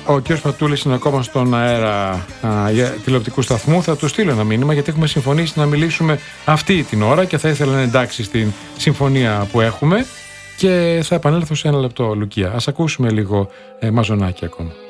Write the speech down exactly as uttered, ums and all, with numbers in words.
ο κ. Πατούλης είναι ακόμα στον αέρα α, για τηλεοπτικού σταθμού. Θα του στείλω ένα μήνυμα, γιατί έχουμε συμφωνήσει να μιλήσουμε αυτή την ώρα και θα ήθελα να εντάξει στην συμφωνία που έχουμε. Και θα επανέλθω σε ένα λεπτό, Λουκία. Ας ακούσουμε λίγο ε, μαζονάκι ακόμα.